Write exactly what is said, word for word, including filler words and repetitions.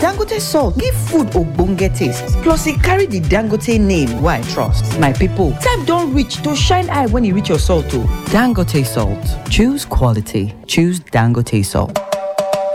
Dangote salt give food ogbonge taste. Plus, e carry the Dangote name wey I trust. My people, time don reach to shine eye when e reach your salt o. Dangote salt. Choose quality. Choose Dangote salt.